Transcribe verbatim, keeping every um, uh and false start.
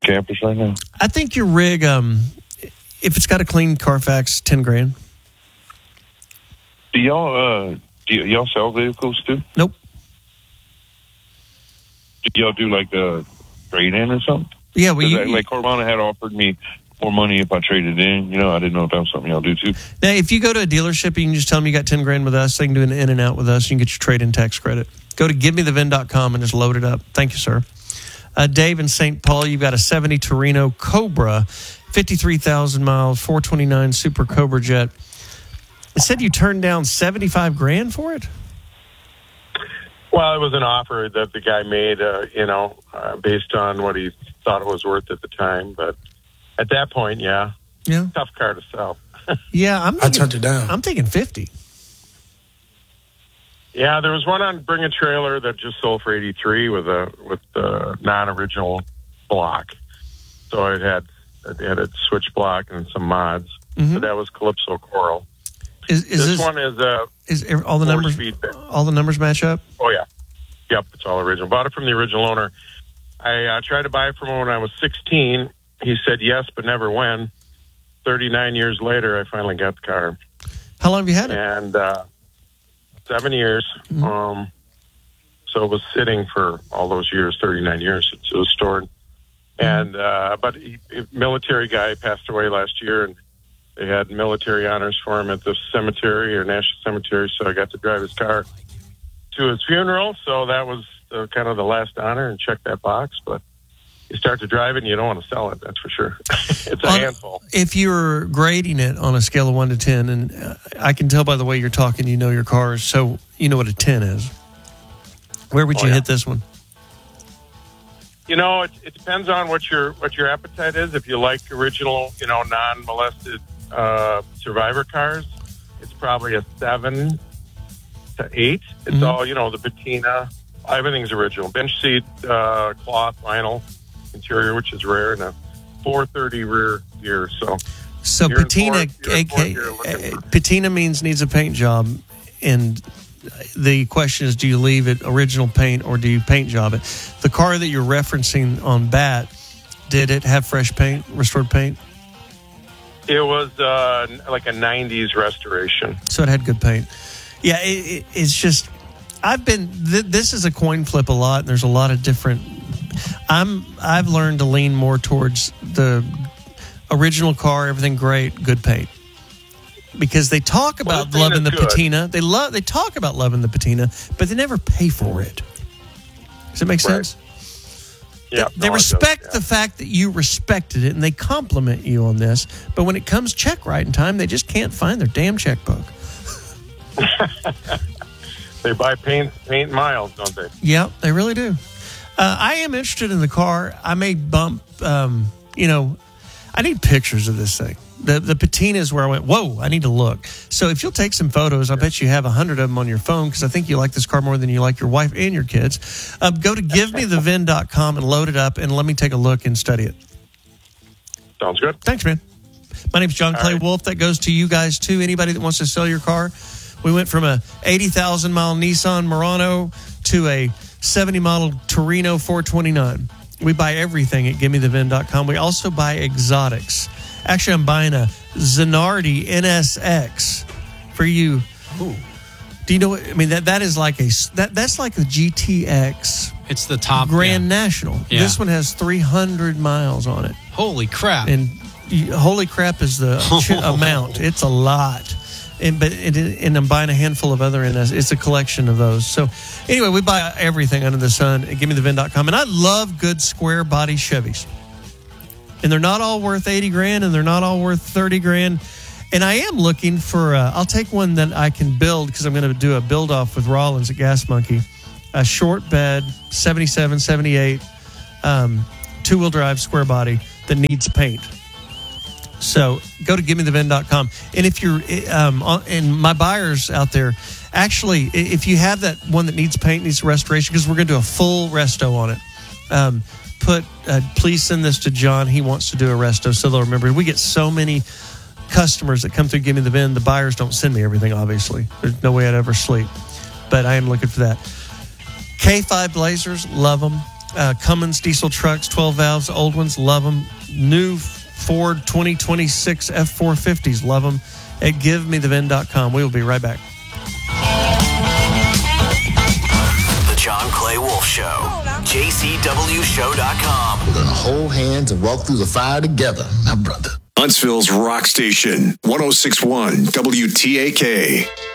campers right now. I think your rig, um, if it's got a clean Carfax, ten grand. Do y'all uh, do y- y'all sell vehicles too? Nope. Do y'all do like a trade in or something? Yeah, well, you, I, like Carvana had offered me more money if I traded in. You know, I didn't know if that was something y'all do too. now if you go to a dealership, you can just tell them you got ten grand with us. They can do an in and out with us. You can get your trade in tax credit. Go to give me the V I N dot com and just load it up. Thank you, sir. Uh, Dave in Saint Paul, you've got a seventy Torino Cobra, fifty-three thousand miles, four twenty-nine Super Cobra Jet. It said you turned down seventy-five grand for it? Well, it was an offer that the guy made, uh, you know, uh, based on what he thought it was worth at the time. But at that point, yeah, Yeah. tough car to sell. Yeah, I'm I thinking, turned it down. I'm thinking fifty. Yeah, there was one on Bring a Trailer that just sold for eighty-three with a with the non-original block. So it had it had a switch block and some mods. Mhm. So that was Calypso Coral. Is, is this, this, one is uh, is all the numbers four-speed. all the numbers match up? Oh yeah, yep, it's all original. Bought it from the original owner. I uh, tried to buy it from him when I was sixteen. He said yes, but never when. Thirty-nine years later, I finally got the car, How long have you had it? and uh, seven years. Mhm. Um, so it was sitting for all those years, thirty-nine years. It was stored, and uh, but he, he, military guy passed away last year, and they had military honors for him at the cemetery or National Cemetery. So I got to drive his car to his funeral. So that was uh, kind of the last honor, and check that box. But you start to drive it, and you don't want to sell it. That's for sure. It's a On- handful. If you're grading it on a scale of one to ten, and uh, I can tell by the way you're talking, you know your cars, so you know what a ten is. Where would Oh, you yeah. hit this one? You know, it, it depends on what your what your appetite is. If you like original, you know, non-molested uh, survivor cars, it's probably a seven to eight. It's Mhm. all, you know, the patina, everything's original. Bench seat, uh, cloth, vinyl interior, which is rare, and a four thirty rear gear. So So You're in patina, fourth- you're in A fourth, K, you're looking uh, for- patina means needs a paint job, and the question is, do you leave it original paint or do you paint job it? The car that you're referencing on Bat, did it have fresh paint, restored paint? it was uh, like a nineties restoration. So it had good paint. Yeah, it, it, it's just I've been. Th- this is a coin flip a lot, and there's a lot of different. I'm. I've learned to lean more towards the original car, everything great, good paint, because they talk Well, about the paint loving the is good. patina. They love. They talk about loving the patina, but they never pay for it. Does it make Right. sense? Yeah, They no, it does, respect yeah. the fact that you respected it, and they compliment you on this. But when it comes check writing time, they just can't find their damn checkbook. They buy paint paint miles, don't they? Yeah, they really do. Uh, I am interested in the car. I may bump, um, you know, I need pictures of this thing. The the patina is where I went, whoa, I need to look. So if you'll take some photos, I bet you have a hundred of them on your phone because I think you like this car more than you like your wife and your kids. Um, go to give me the V I N dot com and load it up and let me take a look and study it. Sounds good. Thanks, man. My name's John All Clay right. Wolf. That goes to you guys, too. Anybody that wants to sell your car. We went from a eighty thousand mile Nissan Murano to a seventy model Torino four twenty-nine. We buy everything at give me the V I N dot com. We also buy exotics. Actually, I'm buying a Zanardi N S X for you. Ooh. Do you know what? I mean, that, that is like a, that, that's like a G T X It's the top Grand yeah. National. Yeah. This one has three hundred miles on it. Holy crap. And you, holy crap is the ch- amount. It's a lot. And but it, and I'm buying a handful of other N S. It's a collection of those. So anyway, we buy everything under the sun at give me the V I N dot com. And I love good square body Chevys. And they're not all worth eighty grand, and they're not all worth thirty grand. And I am looking for, uh, I'll take one that I can build because I'm going to do a build off with Rollins at Gas Monkey. A short bed, seventy-seven, seventy-eight, um, two wheel drive square body that needs paint. So go to give me the V I N dot com. And if you're, um, on- and my buyers out there, actually, i- if you have that one that needs paint, needs restoration, because we're going to do a full resto on it. Um, put, uh, please send this to John. He wants to do a resto so they'll remember. We get so many customers that come through Give Me the V I N. The buyers don't send me everything, obviously. There's no way I'd ever sleep. But I am looking for that. K five Blazers, love them. Uh, Cummins diesel trucks, twelve valves, old ones, love them. New Ford twenty twenty-six F four fifties, love them at give me the vin dot com. We will be right back. The John Clay Wolf Show. J C W show dot com. We're going to hold hands and walk through the fire together, my brother. Huntsville's rock station, one oh six point one W T A K.